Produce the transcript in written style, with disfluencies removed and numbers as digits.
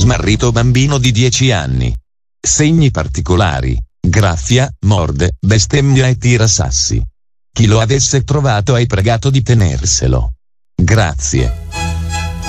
smarrito bambino di 10 anni. Segni particolari, graffia, morde, bestemmia e tira sassi. Chi lo avesse trovato hai pregato di tenerselo. Grazie.